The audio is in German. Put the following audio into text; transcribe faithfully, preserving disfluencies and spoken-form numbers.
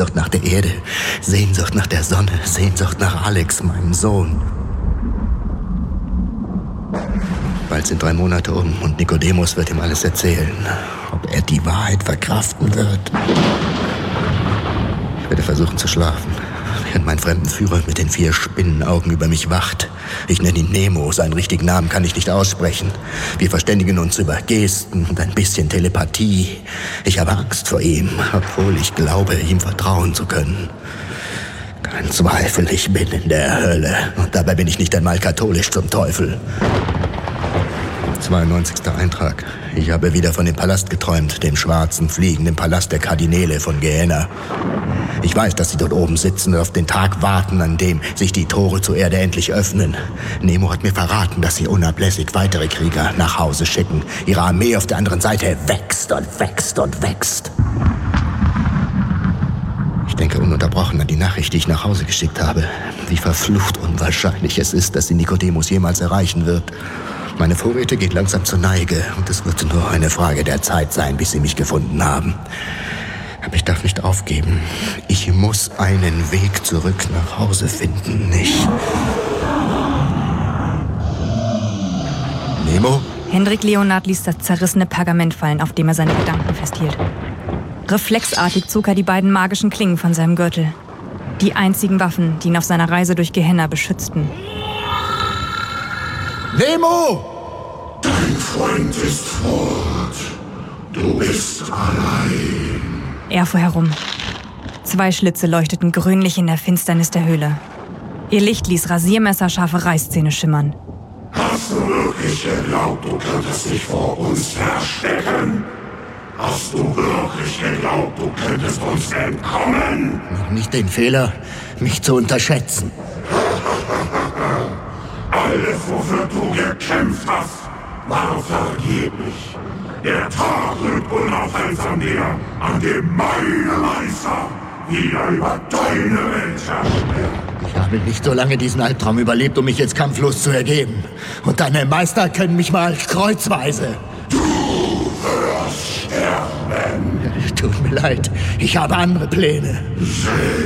Sehnsucht nach der Erde, Sehnsucht nach der Sonne, Sehnsucht nach Alex, meinem Sohn. Bald sind drei Monate um und Nikodemus wird ihm alles erzählen. Ob er die Wahrheit verkraften wird. Ich werde versuchen zu schlafen, während mein Fremdenführer mit den vier Spinnenaugen über mich wacht. Ich nenne ihn Nemo, seinen richtigen Namen kann ich nicht aussprechen. Wir verständigen uns über Gesten und ein bisschen Telepathie. Ich habe Angst vor ihm, obwohl ich glaube, ihm vertrauen zu können. Kein Zweifel, ich bin in der Hölle. Und dabei bin ich nicht einmal katholisch zum Teufel. zweiundneunzigster Eintrag. Ich habe wieder von dem Palast geträumt, dem schwarzen, fliegenden Palast der Kardinäle von Gehenna. Ich weiß, dass sie dort oben sitzen und auf den Tag warten, an dem sich die Tore zur Erde endlich öffnen. Nemo hat mir verraten, dass sie unablässig weitere Krieger nach Hause schicken. Ihre Armee auf der anderen Seite wächst und wächst und wächst. Ich denke ununterbrochen an die Nachricht, die ich nach Hause geschickt habe. Wie verflucht unwahrscheinlich es ist, dass sie Nikodemus jemals erreichen wird. Meine Vorräte gehen langsam zur Neige und es wird nur eine Frage der Zeit sein, bis sie mich gefunden haben. Aber ich darf nicht aufgeben. Ich muss einen Weg zurück nach Hause finden. Ich... Nemo? Hendrik Leonard ließ das zerrissene Pergament fallen, auf dem er seine Gedanken festhielt. Reflexartig zog er die beiden magischen Klingen von seinem Gürtel. Die einzigen Waffen, die ihn auf seiner Reise durch Gehenna beschützten. Nemo! Dein Freund ist fort. Du bist allein. Er fuhr herum. Zwei Schlitze leuchteten grünlich in der Finsternis der Höhle. Ihr Licht ließ rasiermesserscharfe Reißzähne schimmern. Hast du wirklich geglaubt, du könntest dich vor uns verstecken? Hast du wirklich geglaubt, du könntest uns entkommen? Noch nicht den Fehler, mich zu unterschätzen. Alles, wofür du gekämpft hast, war vergeblich. Der Tag rückt unaufhaltsam näher, an dem meine Meister wieder über deine Welt herrschen. Ich habe nicht so lange diesen Albtraum überlebt, um mich jetzt kampflos zu ergeben. Und deine Meister können mich mal kreuzweise. Du wirst sterben. Tut mir leid, ich habe andere Pläne.